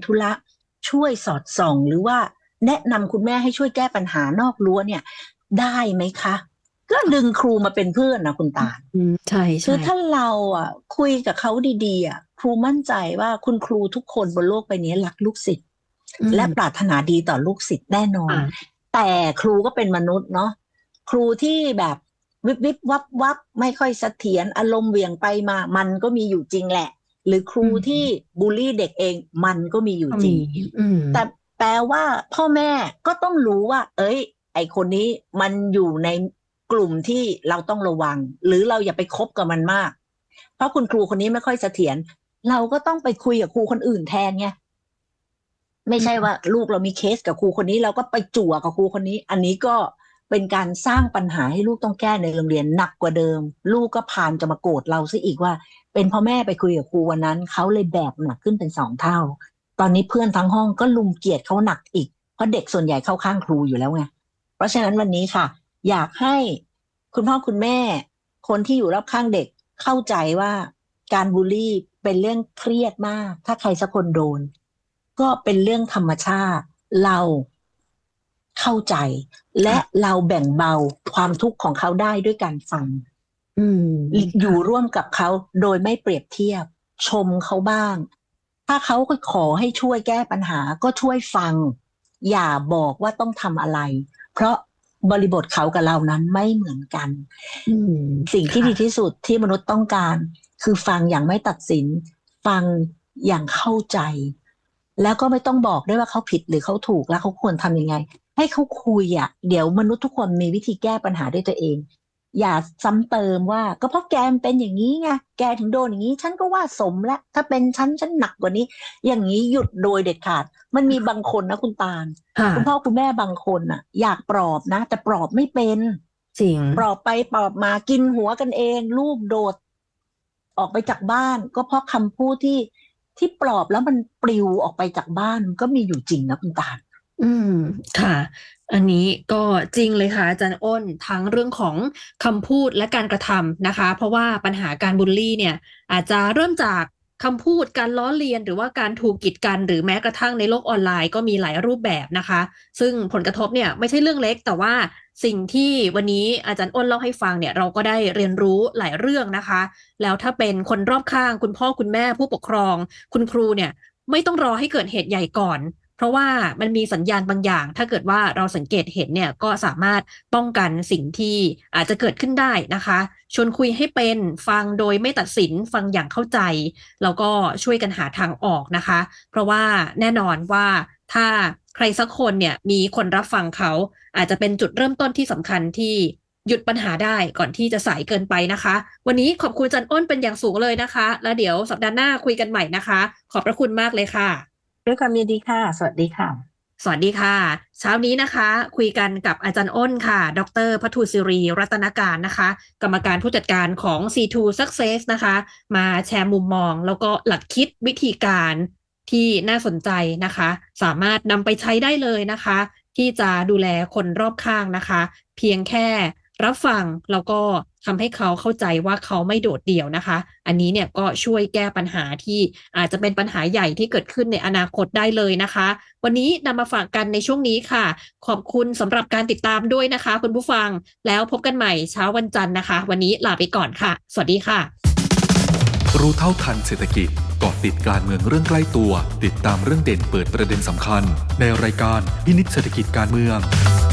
ธุระช่วยสอดส่องหรือว่าแนะนำคุณแม่ให้ช่วยแก้ปัญหานอกรั้วเนี่ยได้ไหมคะก็ดึงครูมาเป็นเพื่อนนะคุณตาลใช่คืใช่อถ้าเราคุยกับเขาดีๆครูมั่นใจว่าคุณครูทุกคนบนโลกใบนี้รักลูกศิษย์และปรารถนาดีต่อลูกศิษย์แน่นอนแต่ครูก็เป็นมนุษย์เนาะครูที่แบบวิบวิบวับวับไม่ค่อยเสถียรอารมณ์เหวี่ยงไปมามันก็มีอยู่จริงแหละหรือครูที่บูลลี่เด็กเองมันก็มีอยู่จริงแต่แปลว่าพ่อแม่ก็ต้องรู้ว่าเอ้ยไอคนนี้มันอยู่ในกลุ่มที่เราต้องระวังหรือเราอย่าไปคบกับมันมากเพราะคุณครูคนนี้ไม่ค่อยเสถียรเราก็ต้องไปคุยกับครูคนอื่นแทนไงไม่ใช่ว่าลูกเรามีเคสกับครูคนนี้เราก็ไปจั่วกับครูคนนี้อันนี้ก็เป็นการสร้างปัญหาให้ลูกต้องแก้ในโรงเรียนหนักกว่าเดิมลูกก็พานจะมาโกรธเราซะอีกว่าเป็นพ่อแม่ไปคุยกับครูวันนั้นเขาเลยแบกหนักขึ้นเป็น2 เท่าตอนนี้เพื่อนทั้งห้องก็ลุมเกลียดเขาหนักอีกเพราะเด็กส่วนใหญ่เข้าข้างครูอยู่แล้วไงเพราะฉะนั้นวันนี้ค่ะอยากให้คุณพ่อคุณแม่คนที่อยู่รอบข้างเด็กเข้าใจว่าการบูลลี่เป็นเรื่องเครียดมากถ้าใครสักคนโดนก็เป็นเรื่องธรรมชาติเราเข้าใจและเราแบ่งเบาความทุกข์ของเขาได้ด้วยการฟังอยู่ร่วมกับเขาโดยไม่เปรียบเทียบชมเขาบ้างถ้าเขาก็ขอให้ช่วยแก้ปัญหาก็ช่วยฟังอย่าบอกว่าต้องทำอะไรเพราะบริบทเขากับเรานั้นไม่เหมือนกันสิ่งที่ดีที่สุดที่มนุษย์ต้องการคือฟังอย่างไม่ตัดสินฟังอย่างเข้าใจแล้วก็ไม่ต้องบอกด้วยว่าเขาผิดหรือเขาถูกแล้วเขาควรทำยังไงให้เขาคุยเดี๋ยวมนุษย์ทุกคนมีวิธีแก้ปัญหาด้วยตัวเองอย่าซ้ำเติมว่าก็เพราะแกเป็นอย่างนี้ไงแกถึงโดนอย่างนี้ฉันก็ว่าสมแล้วถ้าเป็นฉันหนักกว่านี้อย่างนี้หยุดโดยเด็ดขาดมันมีบางคนนะคุณตาลคุณพ่อคุณแม่บางคนอยากปลอบนะแต่ปลอบไม่เป็นจริงปลอบไปปลอบมากินหัวกันเองลูกโดดออกไปจากบ้านก็เพราะคำพูดที่ปลอบแล้วมันปลิวออกไปจากบ้านก็มีอยู่จริงนะคุณตาลค่ะอันนี้ก็จริงเลยค่ะอาจารย์อ้นทั้งเรื่องของคำพูดและการกระทำนะคะเพราะว่าปัญหาการบูลลี่เนี่ยอาจจะเริ่มจากคำพูดการล้อเลียนหรือว่าการถูกกีดกันหรือแม้กระทั่งในโลกออนไลน์ก็มีหลายรูปแบบนะคะซึ่งผลกระทบเนี่ยไม่ใช่เรื่องเล็กแต่ว่าสิ่งที่วันนี้อาจารย์อ้นเล่าให้ฟังเนี่ยเราก็ได้เรียนรู้หลายเรื่องนะคะแล้วถ้าเป็นคนรอบข้างคุณพ่อคุณแม่ผู้ปกครองคุณครูเนี่ยไม่ต้องรอให้เกิดเหตุใหญ่ก่อนเพราะว่ามันมีสัญญาณบางอย่างถ้าเกิดว่าเราสังเกตเห็นเนี่ยก็สามารถป้องกันสิ่งที่อาจจะเกิดขึ้นได้นะคะชวนคุยให้เป็นฟังโดยไม่ตัดสินฟังอย่างเข้าใจแล้วก็ช่วยกันหาทางออกนะคะเพราะว่าแน่นอนว่าถ้าใครสักคนเนี่ยมีคนรับฟังเขาอาจจะเป็นจุดเริ่มต้นที่สำคัญที่หยุดปัญหาได้ก่อนที่จะสายเกินไปนะคะวันนี้ขอบคุณอาจารย์อ้นเป็นอย่างสูงเลยนะคะแล้วเดี๋ยวสัปดาห์หน้าคุยกันใหม่นะคะขอบพระคุณมากเลยค่ะด้วยความยินดีค่ะสวัสดีค่ะสวัสดีค่ะเช้านี้นะคะคุยกันกับอาจารย์อ้นค่ะดร.ภัทูศิรีรัตนการนะคะกรรมการผู้จัดการของ C2 Success นะคะมาแชร์มุมมองแล้วก็หลักคิดวิธีการที่น่าสนใจนะคะสามารถนำไปใช้ได้เลยนะคะที่จะดูแลคนรอบข้างนะคะเพียงแค่รับฟังแล้วก็ทำให้เขาเข้าใจว่าเขาไม่โดดเดี่ยวนะคะอันนี้เนี่ยก็ช่วยแก้ปัญหาที่อาจจะเป็นปัญหาใหญ่ที่เกิดขึ้นในอนาคตได้เลยนะคะวันนี้นำมาฝากกันในช่วงนี้ค่ะขอบคุณสำหรับการติดตามด้วยนะคะคุณผู้ฟังแล้วพบกันใหม่เช้าวันจันทร์นะคะวันนี้ลาไปก่อนค่ะสวัสดีค่ะรู้เท่าทันเศรษฐกิจเกาะติดการเมืองเรื่องใกล้ตัวติดตามเรื่องเด่นเปิดประเด็นสำคัญในรายการพินิจเศรษฐกิจการเมือง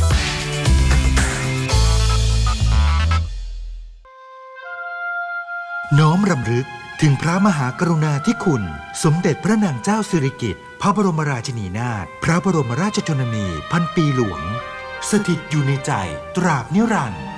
น้อมรำลึกถึงพระมหากรุณาธิคุณสมเด็จพระนางเจ้าสิริกิติ์พระบรมราชินีนาถพระบรมราชชนนีพันปีหลวงสถิตอยู่ในใจตราบนิรันดร์